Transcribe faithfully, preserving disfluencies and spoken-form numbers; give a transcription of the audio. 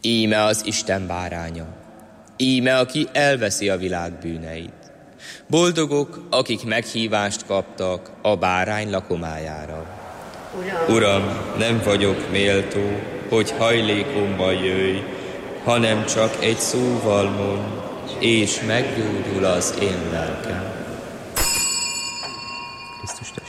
Íme az Isten báránya, íme, aki elveszi a világ bűneit. Boldogok, akik meghívást kaptak a bárány lakomájára. Uram, Uram, nem vagyok méltó, hogy hajlékomba jöjj, hanem csak egy szóval mondd, és meggyógyul az én lelkem. Krisztus